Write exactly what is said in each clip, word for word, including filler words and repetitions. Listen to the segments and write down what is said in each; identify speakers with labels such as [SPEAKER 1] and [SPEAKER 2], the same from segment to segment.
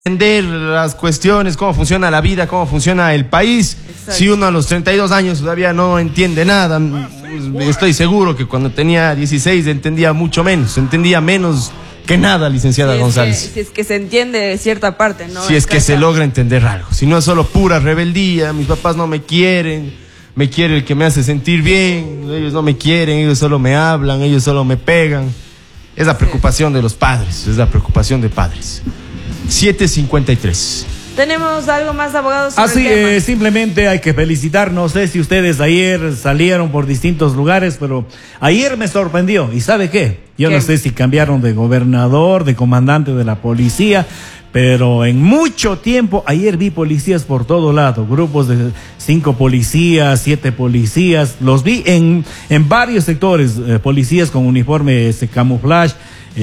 [SPEAKER 1] entender las cuestiones, cómo funciona la vida, cómo funciona el país. Exacto. Si uno a los treinta y dos años todavía no entiende nada, estoy seguro que cuando tenía dieciséis entendía mucho menos, entendía menos que nada, licenciada
[SPEAKER 2] si
[SPEAKER 1] González.
[SPEAKER 2] Que, si es que se entiende cierta parte, ¿no?
[SPEAKER 1] Si es que se logra entender algo, si no es solo pura rebeldía, mis papás no me quieren, me quiere el que me hace sentir bien, ellos no me quieren, ellos solo me hablan, ellos solo me pegan. Es la preocupación de los padres, es la preocupación de padres. siete cincuenta y tres.
[SPEAKER 2] ¿Tenemos algo más, abogados?
[SPEAKER 3] Así, eh, simplemente hay que felicitar. No sé si ustedes ayer salieron por distintos lugares, pero ayer me sorprendió. ¿Y sabe qué? Yo ¿Qué? no sé si cambiaron de gobernador, de comandante de la policía, pero en mucho tiempo, ayer vi policías por todo lado, grupos de cinco policías, siete policías, los vi en, en varios sectores, eh, policías con uniforme, ese camuflaje,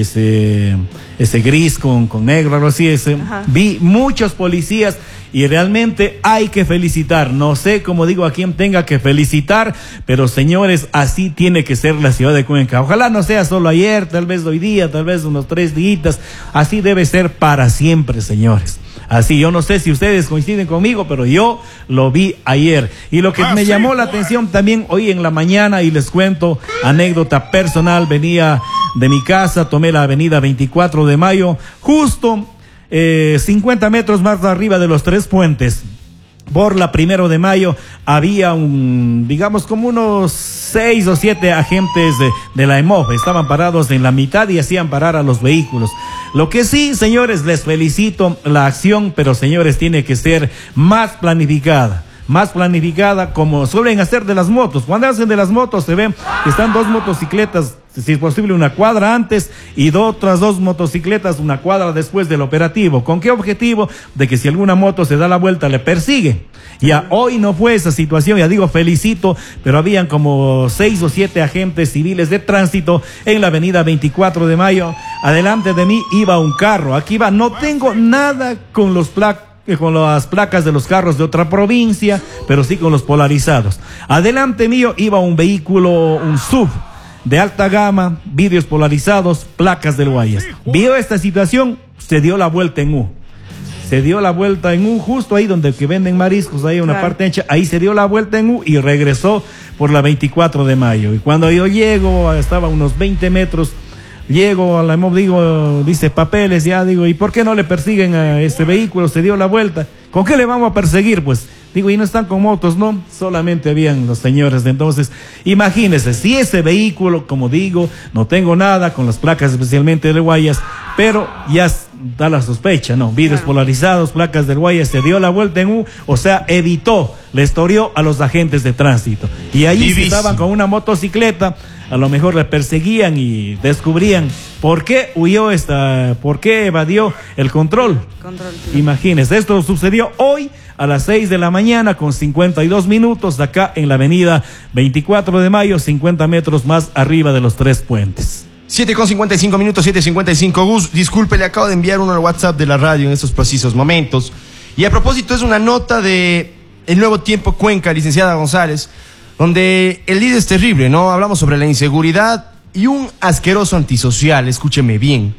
[SPEAKER 3] ese, ese gris con, con negro, algo así, ese. Vi muchos policías y realmente hay que felicitar. No sé, como digo, a quién tenga que felicitar, pero señores, así tiene que ser la ciudad de Cuenca. Ojalá no sea solo ayer, tal vez hoy día, tal vez unos tres días. Así debe ser para siempre, señores. Así, yo no sé si ustedes coinciden conmigo, pero yo lo vi ayer. Y lo que ah, me sí, llamó la atención también hoy en la mañana, y les cuento, anécdota personal, venía de mi casa, tomé la avenida veinticuatro de mayo, justo eh, cincuenta metros más arriba de los tres puentes. Por la primero de mayo había un, digamos, como unos seis o siete agentes de, de la E M O V. Estaban parados en la mitad y hacían parar a los vehículos. Lo que sí, señores, les felicito la acción, pero señores, tiene que ser más planificada. Más planificada, como suelen hacer de las motos. Cuando hacen de las motos se ven que están dos motocicletas, si es posible una cuadra antes, y dos, otras dos motocicletas una cuadra después del operativo. ¿Con qué objetivo? De que si alguna moto se da la vuelta le persigue. Ya hoy no fue esa situación, ya digo, felicito, pero habían como seis o siete agentes civiles de tránsito en la avenida veinticuatro de mayo. Adelante de mí iba un carro, aquí va, no tengo nada con los placas, con las placas de los carros de otra provincia, pero sí con los polarizados. Adelante mío iba un vehículo, un S U V de alta gama, vidrios polarizados, placas del Guayas. Vio esta situación, se dio la vuelta en U. Se dio la vuelta en U, justo ahí donde que venden mariscos, ahí una claro. parte ancha, ahí se dio la vuelta en U y regresó por la veinticuatro de mayo. Y cuando yo llego, estaba a unos veinte metros, llego a la E M O V, digo, dice papeles, ya digo, ¿y por qué no le persiguen a este vehículo? Se dio la vuelta. ¿Con qué le vamos a perseguir? Pues, digo, y no están con motos, no, solamente habían los señores de entonces. Imagínense, si ese vehículo, como digo, no tengo nada con las placas especialmente de Guayas, pero ya da la sospecha, ¿no? Vidrios polarizados, placas del Guayas, se dio la vuelta en U, o sea, evitó, le estorió a los agentes de tránsito. Y ahí si estaban con una motocicleta, a lo mejor le perseguían y descubrían por qué huyó esta, por qué evadió el control. Control sí. Imagínense, esto sucedió hoy a las seis de la mañana con cincuenta y dos minutos acá en la avenida veinticuatro de mayo, cincuenta metros más arriba de los tres puentes.
[SPEAKER 1] siete con cincuenta y cinco minutos, siete cincuenta y cinco. Gus, disculpe, le acabo de enviar uno al WhatsApp de la radio en estos precisos momentos. Y a propósito, es una nota de El Nuevo Tiempo Cuenca, licenciada González, donde el líder es terrible, ¿no? Hablamos sobre la inseguridad y un asqueroso antisocial, escúcheme bien.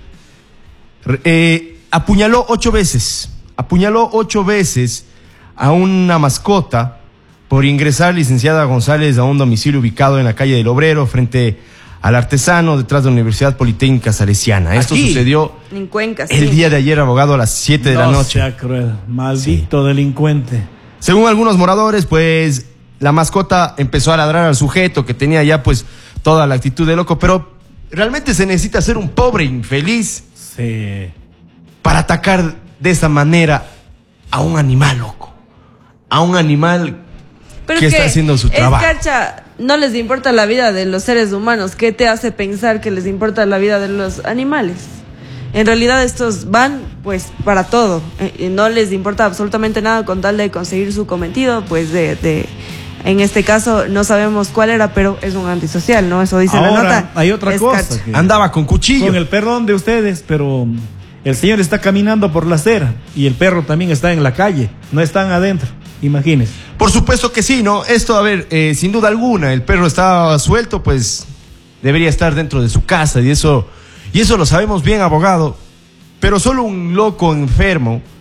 [SPEAKER 1] Eh, apuñaló ocho veces, apuñaló ocho veces a una mascota por ingresar, licenciada González, a un domicilio ubicado en la calle del Obrero, frente al Artesano, detrás de la Universidad Politécnica Salesiana. Esto Aquí, sucedió
[SPEAKER 2] en Cuenca, sí.
[SPEAKER 1] el día de ayer, abogado, a las siete de no la noche.
[SPEAKER 3] Sea cruel, maldito sí. delincuente.
[SPEAKER 1] Según algunos moradores, pues la mascota empezó a ladrar al sujeto, que tenía ya pues toda la actitud de loco, pero realmente se necesita ser un pobre infeliz
[SPEAKER 3] sí.
[SPEAKER 1] para atacar de esa manera a un animal, loco. A un animal pero que, que está haciendo su trabajo.
[SPEAKER 2] Escarcha, no les importa la vida de los seres humanos. ¿Qué te hace pensar que les importa la vida de los animales? En realidad estos van pues para todo. Eh, no les importa absolutamente nada con tal de conseguir su cometido, pues de... de en este caso no sabemos cuál era, pero es un antisocial, ¿no? Eso dice
[SPEAKER 3] Ahora,
[SPEAKER 2] la nota.
[SPEAKER 3] Hay otra cosa. Que
[SPEAKER 1] andaba con cuchillo.
[SPEAKER 3] Con el perdón de ustedes, pero el señor está caminando por la acera y el perro también está en la calle, no están adentro. Imagínense.
[SPEAKER 1] Por supuesto que sí, ¿no? Esto, a ver, eh, sin duda alguna, el perro está suelto, pues debería estar dentro de su casa y eso, y eso lo sabemos bien, abogado. pero solo un loco enfermo